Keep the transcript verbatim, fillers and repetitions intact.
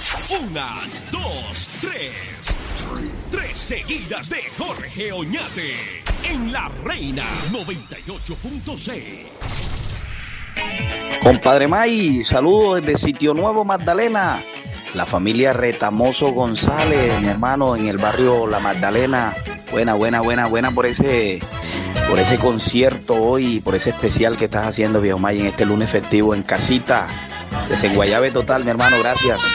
Una, dos, tres. Tres seguidas de Jorge Oñate en La Reina noventa y ocho punto seis. Compadre May, saludos desde Sitio Nuevo, Magdalena. La familia Retamoso González, mi hermano, en el barrio La Magdalena. Buena, buena, buena, buena por ese, por ese concierto hoy, por ese especial que estás haciendo, viejo May, en este lunes festivo en casita. Desenguayabe total, mi hermano, gracias.